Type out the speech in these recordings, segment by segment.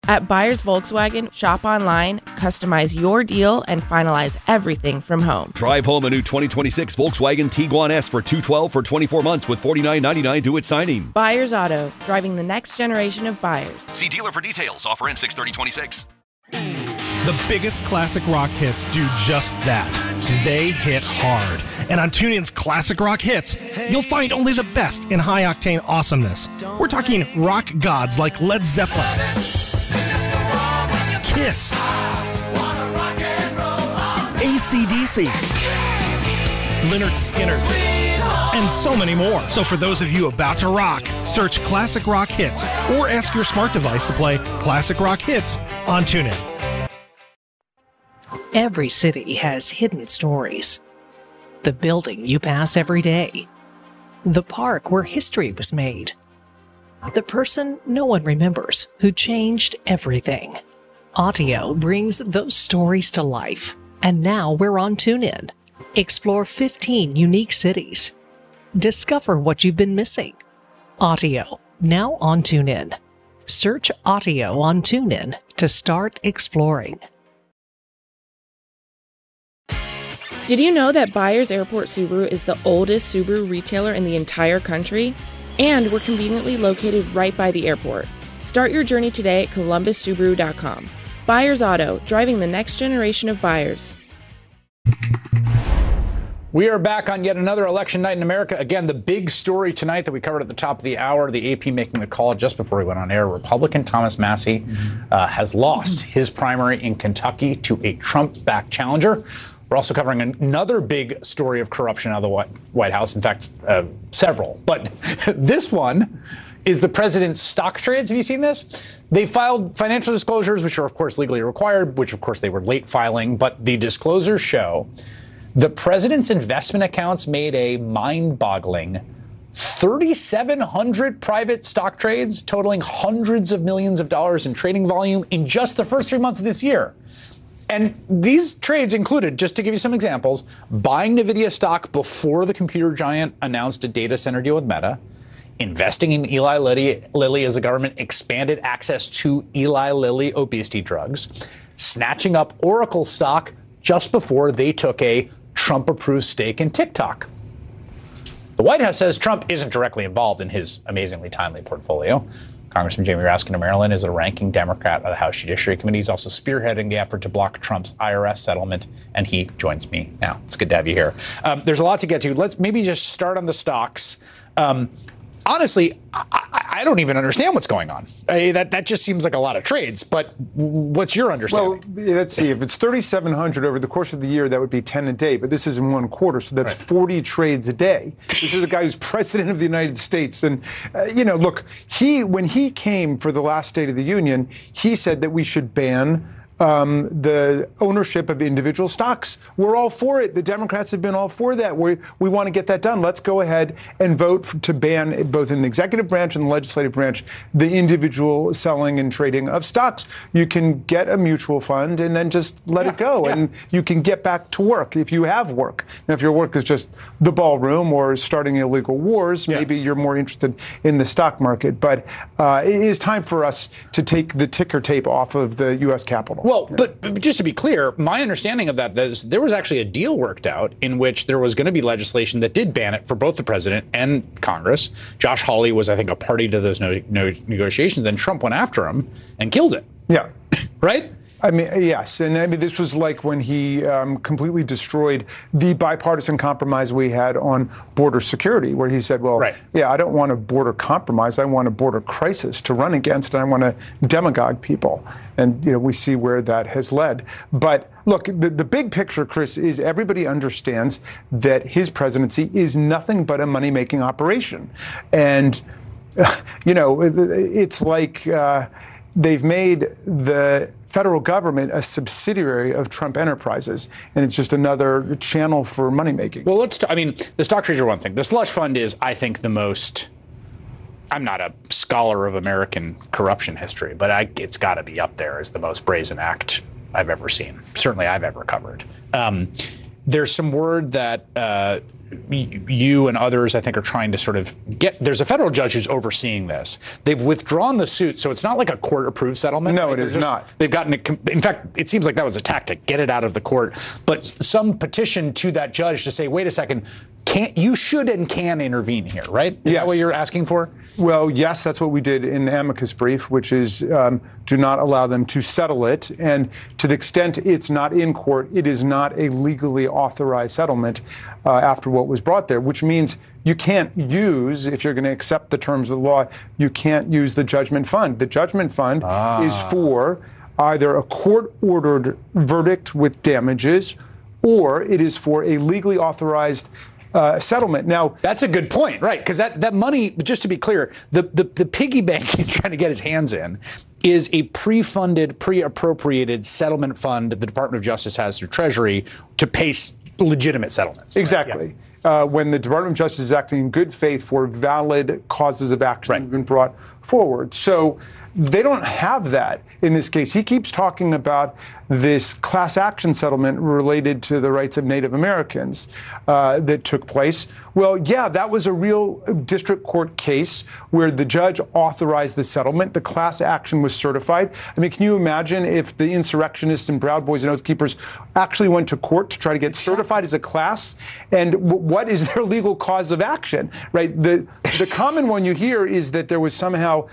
At Buyers Volkswagen, shop online, customize your deal, and finalize everything from home. Drive home a new 2026 Volkswagen Tiguan S for $212 for 24 months with $49.99 due at signing. Buyers Auto, driving the next generation of buyers. See dealer for details. Offer ends 6/30/26. The biggest classic rock hits do just that. They hit hard. And on TuneIn's Classic Rock Hits, you'll find only the best in high-octane awesomeness. We're talking rock gods like Led Zeppelin, Kiss, AC/DC, Lynyrd Skynyrd, and so many more. So for those of you about to rock, search Classic Rock Hits or ask your smart device to play Classic Rock Hits on TuneIn. Every city has hidden stories. The building you pass every day. The park where history was made. The person no one remembers who changed everything. Audio brings those stories to life. And now we're on TuneIn. Explore 15 unique cities. Discover what you've been missing. Audio, now on TuneIn. Search Audio on TuneIn to start exploring. Did you know that Byers Airport Subaru is the oldest Subaru retailer in the entire country? And we're conveniently located right by the airport. Start your journey today at columbussubaru.com. Byers Auto, driving the next generation of buyers. We are back on yet another election night in America. Again, the big story tonight that we covered at the top of the hour, the AP making the call just before we went on air. Republican Thomas Massie has lost his primary in Kentucky to a Trump-backed challenger. We're also covering another big story of corruption out of the White House. In fact, several. But this one is the president's stock trades. Have you seen this? They filed financial disclosures, which are, of course, legally required, which, of course, they were late filing. But the disclosures show the president's investment accounts made a mind-boggling 3,700 private stock trades, totaling hundreds of millions of dollars in trading volume in just the first 3 months of this year. And these trades included, just to give you some examples, buying NVIDIA stock before the computer giant announced a data center deal with Meta, investing in Eli Lilly as the government expanded access to Eli Lilly obesity drugs, snatching up Oracle stock just before they took a Trump-approved stake in TikTok. The White House says Trump isn't directly involved in his amazingly timely portfolio. Congressman Jamie Raskin of Maryland is a ranking Democrat of the House Judiciary Committee. He's also spearheading the effort to block Trump's IRS settlement, and he joins me now. It's good to have you here. There's a lot to get to. Let's maybe just start on the stocks. Honestly, I don't even understand what's going on. That just seems like a lot of trades. But what's your understanding? Well, let's see. If it's 3,700 over the course of the year, that would be 10 a day. But this is in one quarter, so that's 40 trades a day. This is a guy who's president of the United States. And, look, when he came for the last State of the Union, he said that we should ban the ownership of individual stocks. We're all for it. The Democrats have been all for that. We want to get that done. Let's go ahead and vote to ban, both in the executive branch and the legislative branch, the individual selling and trading of stocks. You can get a mutual fund and then just let it go. And you can get back to work if you have work. Now, if your work is just the ballroom or starting illegal wars, maybe you're more interested in the stock market. But it is time for us to take the ticker tape off of the U.S. Capitol. Well, but just to be clear, my understanding of that is there was actually a deal worked out in which there was going to be legislation that did ban it for both the president and Congress. Josh Hawley was, I think, a party to those negotiations. Then Trump went after him and killed it. Yeah. Right? I mean, yes. And I mean, this was like when he completely destroyed the bipartisan compromise we had on border security, where he said, well, I don't want a border compromise. I want a border crisis to run against, and I want to demagogue people. And, we see where that has led. But look, the big picture, Chris, is everybody understands that his presidency is nothing but a money-making operation. And, it's like they've made the federal government a subsidiary of Trump Enterprises, and it's just another channel for money making. Well, the stock trades are one thing. The slush fund is, I think, the most. I'm not a scholar of American corruption history, but it's got to be up there as the most brazen act I've ever seen. Certainly, I've ever covered. There's some word that you and others, I think, are trying to sort of there's a federal judge who's overseeing this. They've withdrawn the suit, so it's not like a court-approved settlement. No, right? it is not. They've gotten it. In fact, it seems like that was a tactic, get it out of the court. But some petition to that judge to say, wait a second, you should and can intervene here, right? Is that what you're asking for? Well, yes, that's what we did in the amicus brief, which is do not allow them to settle it. And to the extent it's not in court, it is not a legally authorized settlement after what was brought there, which means you can't use, if you're going to accept the terms of the law, you can't use the judgment fund. The judgment fund is for either a court-ordered verdict with damages, or it is for a legally authorized settlement. Now, that's a good point, right? Because that money, just to be clear, the piggy bank he's trying to get his hands in is a pre-funded, pre-appropriated settlement fund that the Department of Justice has through Treasury to pay legitimate settlements. Exactly. Right? Yeah. When the Department of Justice is acting in good faith for valid causes of action that have been brought forward. So they don't have that in this case. He keeps talking about this class action settlement related to the rights of Native Americans that took place. Well, yeah, that was a real district court case where the judge authorized the settlement. The class action was certified. I mean, can you imagine if the insurrectionists and Proud Boys and Oath Keepers actually went to court to try to get certified as a class? And what is their legal cause of action, right? The common one you hear is that there was somehow,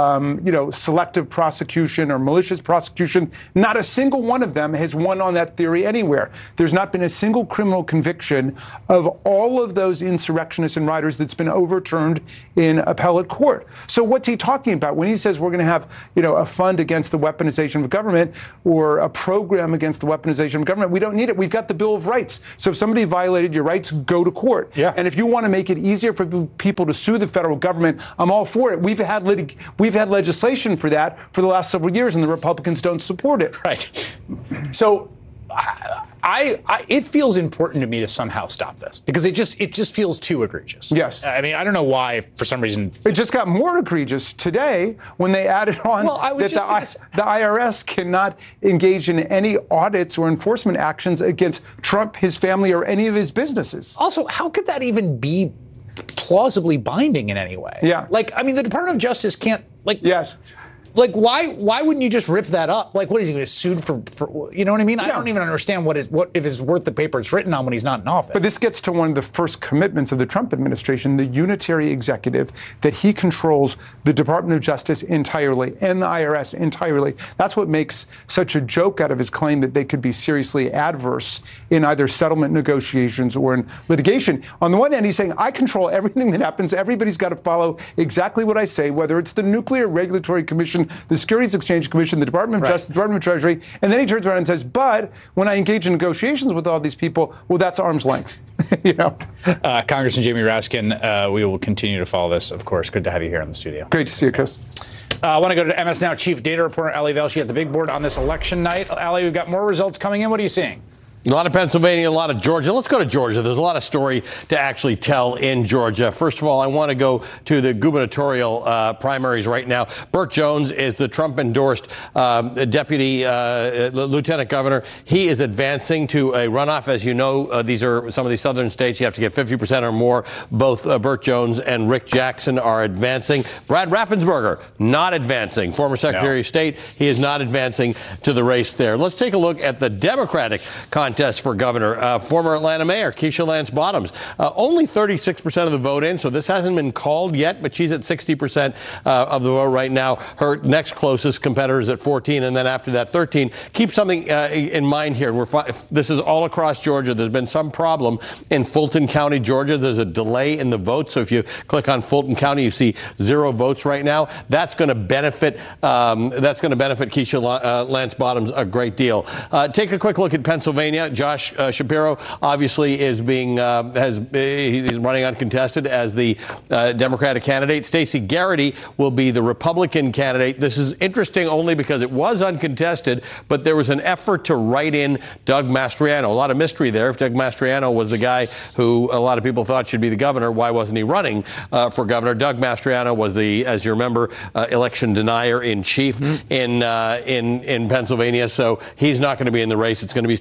selective prosecution or malicious prosecution. Not a single one of them has won on that theory anywhere. There's not been a single criminal conviction of all of those insurrectionists and rioters that's been overturned in appellate court. So what's he talking about when he says we're going to have, a fund against the weaponization of government or a program against the weaponization of government? We don't need it. We've got the Bill of Rights. So if somebody violated your rights, go to court. Yeah. And if you want to make it easier for people to sue the federal government, I'm all for it. We've had legislation for that for the last several years, and the Republicans don't support it. Right. So it feels important to me to somehow stop this because it just feels too egregious. Yes. I mean, I don't know why, for some reason. It just got more egregious today when they added on that the IRS cannot engage in any audits or enforcement actions against Trump, his family, or any of his businesses. Also, how could that even be plausibly binding in any way? Yeah. The Department of Justice can't, Yes. Why wouldn't you just rip that up? What is he going to sue for? You know what I mean? Yeah. I don't even understand what if it's worth the paper it's written on when he's not in office. But this gets to one of the first commitments of the Trump administration, the unitary executive, that he controls the Department of Justice entirely and the IRS entirely. That's what makes such a joke out of his claim that they could be seriously adverse in either settlement negotiations or in litigation. On the one hand, he's saying, I control everything that happens. Everybody's got to follow exactly what I say, whether it's the Nuclear Regulatory Commission, the Securities Exchange Commission, the Department of Justice, the Department of Treasury, and then he turns around and says, but when I engage in negotiations with all these people, well, that's arm's length. Congressman Jamie Raskin, we will continue to follow this, of course. Good to have you here in the studio. Great to see you, Chris. I want to go to MS Now Chief Data Reporter Ali Velshi at the big board on this election night. Ali, we've got more results coming in. What are you seeing? A lot of Pennsylvania, a lot of Georgia. Let's go to Georgia. There's a lot of story to actually tell in Georgia. First of all, I want to go to the gubernatorial primaries right now. Burt Jones is the Trump-endorsed deputy lieutenant governor. He is advancing to a runoff. As you know, these are some of these southern states. You have to get 50% or more. Both Burt Jones and Rick Jackson are advancing. Brad Raffensperger, not advancing. Former Secretary of State, he is not advancing to the race there. Let's take a look at the Democratic contest for governor. Former Atlanta Mayor Keisha Lance Bottoms, only 36% of the vote in, so this hasn't been called yet, but she's at 60% of the vote right now. Her next closest competitor is at 14, and then after that, 13. Keep something in mind here. This is all across Georgia. There's been some problem in Fulton County, Georgia. There's a delay in the vote, so if you click on Fulton County, you see 0 votes right now. That's going to benefit. Keisha Lance Bottoms a great deal. Take a quick look at Pennsylvania. Josh Shapiro obviously is he's running uncontested as the Democratic candidate. Stacey Garrity will be the Republican candidate. This is interesting only because it was uncontested, but there was an effort to write in Doug Mastriano. A lot of mystery there. If Doug Mastriano was the guy who a lot of people thought should be the governor, why wasn't he running for governor? Doug Mastriano was as you remember, election denier in chief in Pennsylvania, so he's not going to be in the race. It's going to be Stacey Garrity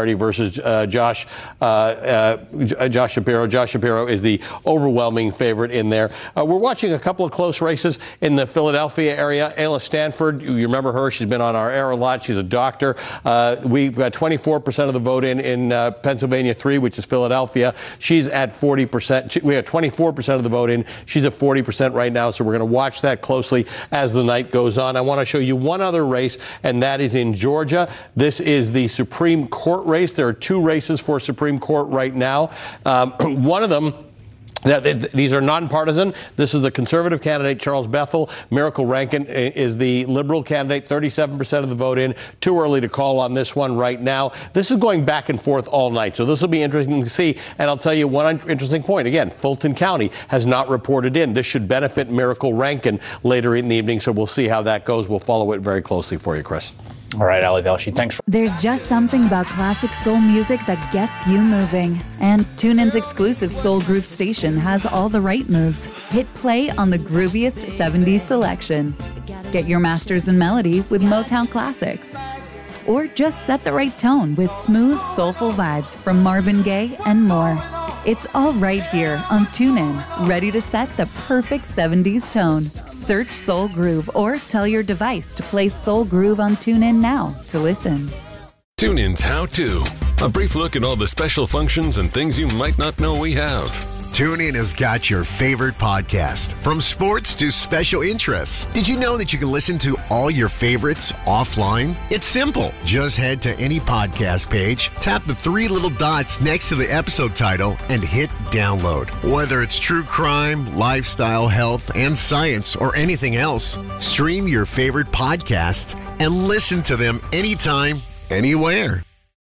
Flaherty versus Josh Shapiro. Josh Shapiro is the overwhelming favorite in there. We're watching a couple of close races in the Philadelphia area. Ayla Stanford, you remember her. She's been on our air a lot. She's a doctor. We've got 24% of the vote in Pennsylvania 3, which is Philadelphia. She's at 40%. We have 24% of the vote in. She's at 40% right now, so we're going to watch that closely as the night goes on. I want to show you one other race, and that is in Georgia. This is the Supreme Court race. There are two races for Supreme Court right now. One of them, these are nonpartisan. This is the conservative candidate, Charles Bethel. Miracle Rankin is the liberal candidate, 37% of the vote in. Too early to call on this one right now. This is going back and forth all night, so this will be interesting to see. And I'll tell you one interesting point. Again, Fulton County has not reported in. This should benefit Miracle Rankin later in the evening, so we'll see how that goes. We'll follow it very closely for you, Chris. All right, Ali Velshi, thanks. There's just something about classic soul music that gets you moving. And TuneIn's exclusive Soul Groove station has all the right moves. Hit play on the grooviest 70s selection. Get your masters in melody with Motown classics. Or just set the right tone with smooth, soulful vibes from Marvin Gaye and more. It's all right here on TuneIn, ready to set the perfect 70s tone. Search Soul Groove or tell your device to play Soul Groove on TuneIn now to listen. TuneIn's How To. A brief look at all the special functions and things you might not know we have. TuneIn has got your favorite podcast, from sports to special interests. Did you know that you can listen to all your favorites offline? It's simple. Just head to any podcast page, tap the three little dots next to the episode title, and hit download. Whether it's true crime, lifestyle, health, and science, or anything else, stream your favorite podcasts and listen to them anytime, anywhere.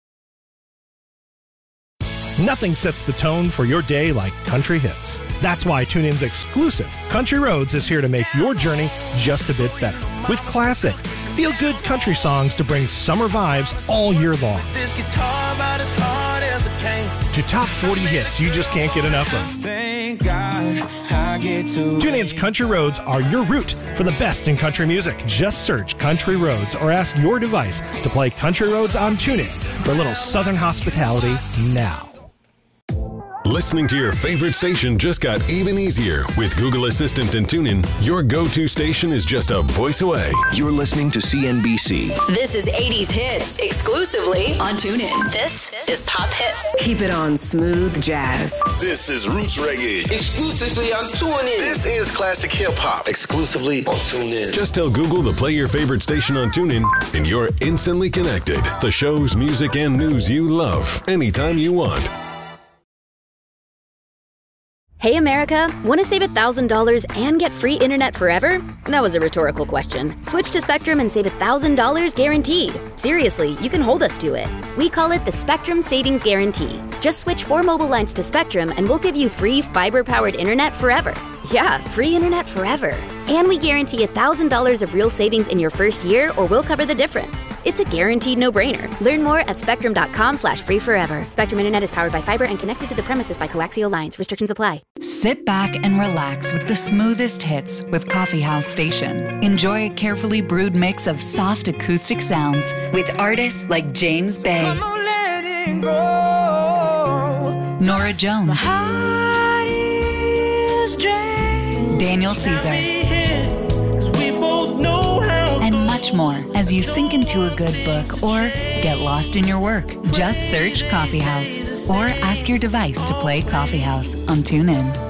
Nothing sets the tone for your day like country hits. That's why TuneIn's exclusive Country Roads is here to make your journey just a bit better. With classic, feel-good country songs to bring summer vibes all year long. This guitar about as hard as it came. To top 40 hits you just can't get enough of. Thank God I get to. TuneIn's Country Roads are your route for the best in country music. Just search Country Roads or ask your device to play Country Roads on TuneIn for a little southern hospitality now. Listening to your favorite station just got even easier. With Google Assistant and TuneIn, your go-to station is just a voice away. You're listening to CNBC. This is 80s Hits, exclusively on TuneIn. This is Pop Hits. Keep it on smooth jazz. This is Roots Reggae, exclusively on TuneIn. This is Classic Hip Hop, exclusively on TuneIn. Just tell Google to play your favorite station on TuneIn, and you're instantly connected. The shows, music, and news you love, anytime you want. Hey America, want to save $1,000 and get free internet forever? That was a rhetorical question. Switch to Spectrum and save $1,000 guaranteed. Seriously, you can hold us to it. We call it the Spectrum Savings Guarantee. Just switch 4 mobile lines to Spectrum and we'll give you free fiber-powered internet forever. Yeah, free internet forever. And we guarantee $1,000 of real savings in your first year, or we'll cover the difference. It's a guaranteed no-brainer. Learn more at spectrum.com/free forever. Spectrum Internet is powered by fiber and connected to the premises by coaxial lines. Restrictions apply. Sit back and relax with the smoothest hits with Coffee House Station. Enjoy a carefully brewed mix of soft acoustic sounds with artists like James Bay, Nora Jones, Daniel Caesar, and much more as you sink into a good book or get lost in your work. Just search Coffee House or ask your device to play Coffee House on TuneIn.